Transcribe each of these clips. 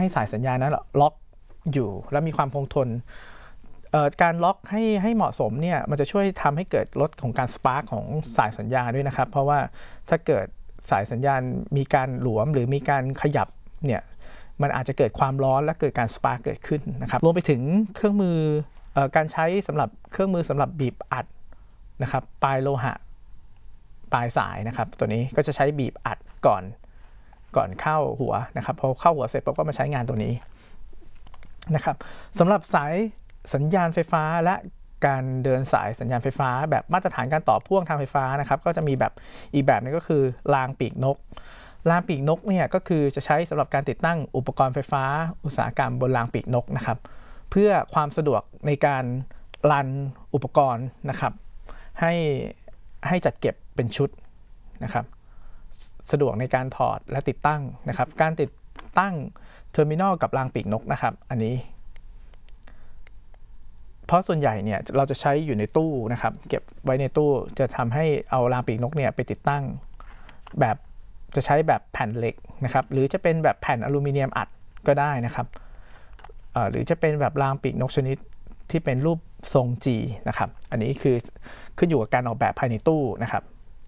ให้สายสัญญาณนั้นล็อกอยู่และมีความคงทนการล็อกให้เหมาะสมเนี่ยมันจะช่วยทำให้เกิดลดของการสปาร์กของสายสัญญาณด้วยนะครับเพราะว่าถ้าเกิดสายสัญญาณมีการหลวมหรือมีการขยับเนี่ยมันอาจจะเกิดความร้อนและเกิดการสปาร์กเกิดขึ้นนะครับรวมไปถึงเครื่องมือการใช้สำหรับเครื่องมือสำหรับบีบอัดนะครับปลายโลหะปลายสายนะครับตัวนี้ก็จะใช้บีบอัดก่อนเข้าหัวนะครับพอเข้าหัวเสร็จปุ๊บก็มาใช้งานตัวนี้นะครับสำหรับสายสัญญาณไฟฟ้าและการเดินสายสัญญาณไฟฟ้าแบบมาตรฐานการต่อพ่วงทางไฟฟ้านะครับก็จะมีแบบอีกแบบนึงก็คือรางปีกนกรางปีกนกเนี่ยก็คือจะใช้สำหรับการติดตั้งอุปกรณ์ไฟฟ้าอุตสาหกรรมบนรางปีกนกนะครับเพื่อความสะดวกในการรันอุปกรณ์นะครับให้จัดเก็บเป็นชุดนะครับสะดวกในการถอดและติดตั้งนะครับการติดตั้งเทอร์มินอลกับรางปีกนกนะครับอันนี้เพราะส่วนใหญ่เนี่ยเราจะใช้อยู่ในตู้นะครับเก็บไว้ในตู้จะทำให้เอารางปีกนกเนี่ยไปติดตั้งแบบจะใช้แบบแผ่นเหล็กนะครับหรือจะเป็นแบบแผ่นอลูมิเนียมอัดก็ได้นะครับหรือจะเป็นแบบรางปีกนกชนิดที่เป็นรูปทรง G นะครับอันนี้คือขึ้นอยู่กับการออกแบบภายในตู้นะครับ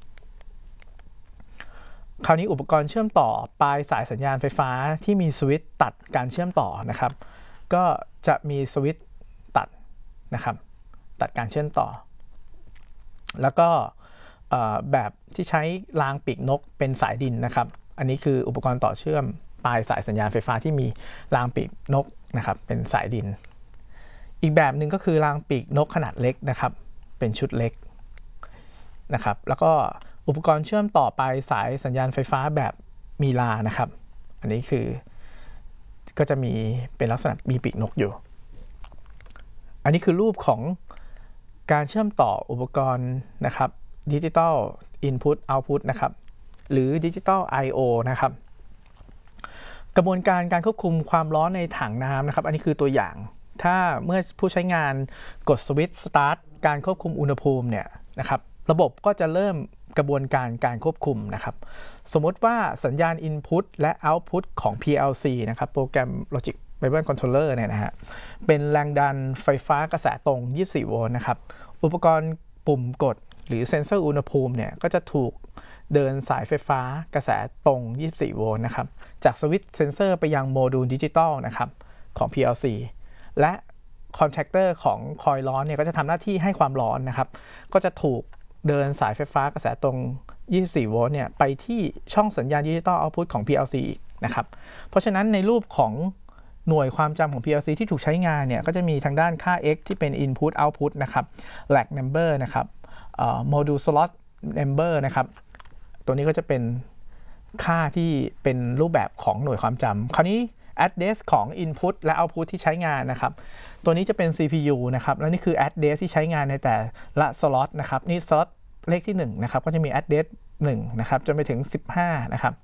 คราวนี้อุปกรณ์เชื่อมต่อปลายสายสัญญาณไฟฟ้าที่มีสวิตช์ตัดการเชื่อมต่อนะครับก็จะมีสวิตช์ตัดนะครับตัดการเชื่อมต่อแล้วก็แบบที่ใช้รางปีกนกเป็นสายดินนะครับอันนี้คืออุปกรณ์ต่อเชื่อมปลายสายสัญญาณไฟฟ้าที่มีรางปีกนกนะครับเป็นสายดินอีกแบบหนึ่งก็คือรางปีกนกขนาดเล็กนะครับเป็นชุดเล็กนะครับแล้วก็อุปกรณ์เชื่อมต่อปลายสายสัญญาณไฟฟ้าแบบมีลานะครับอันนี้คือก็จะมีเป็นลักษณะมีปีกนกอยู่อันนี้คือรูปของการเชื่อมต่ออุปกรณ์นะครับดิจิตอลอินพุตเอาต์พุตนะครับหรือดิจิตอล I/O นะครับกระบวนการควบคุมความร้อนในถังน้ำนะครับอันนี้คือตัวอย่างถ้าเมื่อผู้ใช้งานกดสวิตช์สตาร์ทการควบคุมอุณหภูมิเนี่ยนะครับระบบก็จะเริ่มกระบวนการควบคุมนะครับสมมติว่าสัญญาณ Input และ Output ของ PLC นะครับโปรแกรม Logic Label Controller เนี่ยนะฮะเป็นแรงดันไฟฟ้ากระแสตรง24โวลต์นะครับอุปกรณ์ปุ่มกดหรือเซ็นเซอร์อุณหภูมิเนี่ยก็จะถูกเดินสายไฟฟ้ากระแสตรง24โวลต์นะครับจากสวิตช์เซ็นเซอร์ไปยังโมดูลดิจิตอลนะครับของ PLC และคอนแทคเตอร์ของคอยล์ร้อนเนี่ยก็จะทำหน้าที่ให้ความร้อนนะครับก็จะถูกเดินสายไฟฟ้ากระแสตรง24โวลต์เนี่ยไปที่ช่องสัญญาณดิจิตอลเอาต์พุตของ PLC อีกนะครับเพราะฉะนั้นในรูปของหน่วยความจำของ PLC ที่ถูกใช้งานเนี่ยก็จะมีทางด้านค่า x ที่เป็น input output นะครับ lag number นะครับmodule slot number นะครับตัวนี้ก็จะเป็นค่าที่เป็นรูปแบบของหน่วยความจำคราวนี้ address ของ input และ output ที่ใช้งานนะครับตัวนี้จะเป็น CPU นะครับแล้วนี่คือ address ที่ใช้งานในแต่ละ slot นะครับนี่ slot เลขที่1นะครับก็จะมี address 1นะครับจนไปถึง15นะครับ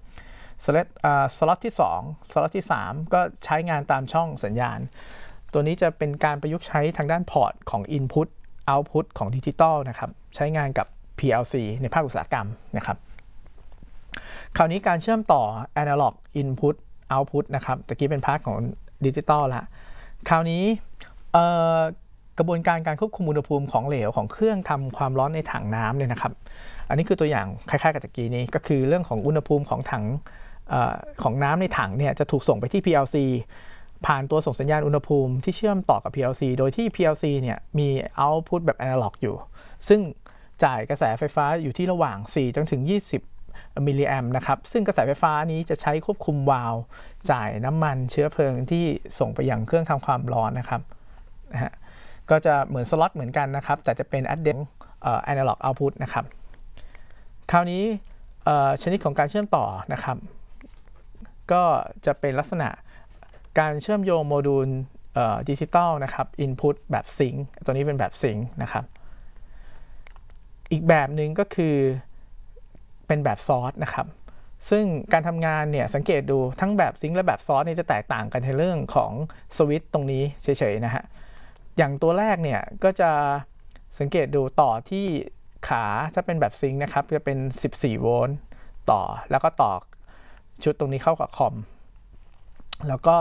slot ที่2 slot ที่3ก็ใช้งานตามช่องสัญญาณตัวนี้จะเป็นการประยุกต์ใช้ทางด้านพอร์ตของ input output ของดิจิตอลนะครับใช้งานกับ PLC ในภาคอุตสาหกรรมนะครับคราวนี้การเชื่อมต่อ analog input output นะครับตะกี้เป็นพาร์ทของดิจิตอลละคราวนี้กระบวนการควบคุมอุณหภูมิของเหลวของเครื่องทำความร้อนในถังน้ำเนี่ยนะครับอันนี้คือตัวอย่างคล้ายๆกับตะกี้นี้ก็คือเรื่องของอุณหภูมิของถังของน้ำในถังเนี่ยจะถูกส่งไปที่ PLC ผ่านตัวส่งสัญญาณอุณหภูมิที่เชื่อมต่อกับ PLC โดยที่ PLC เนี่ยมี output แบบ analog อยู่ซึ่งจ่ายกระแสไฟฟ้าอยู่ที่ระหว่าง4จนถึง20มิลลิแอมป์นะครับซึ่งกระแสไฟฟ้านี้จะใช้ควบคุมวาล์วจ่ายน้ำมันเชื้อเพลิงที่ส่งไปยังเครื่องทำความร้อนนะครับนะฮะก็จะเหมือนสล็อตเหมือนกันนะครับแต่จะเป็น address analog output นะครับคราวนี้ชนิดของการเชื่อมต่อนะครับก็จะเป็นลักษณะการเชื่อมโยงโมดูลดิจิตอลนะครับ input แบบซิงค์ตัวนี้เป็นแบบซิงค์นะครับอีกแบบหนึ่งก็คือเป็นแบบซอร์สนะครับซึ่งการทำงานเนี่ยสังเกตดูทั้งแบบซิงค์และแบบซอร์สนี่จะแตกต่างกันในเรื่องของสวิตช์ตรงนี้เฉยๆนะฮะอย่างตัวแรกเนี่ยก็จะสังเกตดูต่อที่ขาถ้าเป็นแบบซิงค์นะครับจะเป็น14โวลต์ต่อแล้วก็ต่อชุดตรงนี้เข้ากับคอมแล้วก็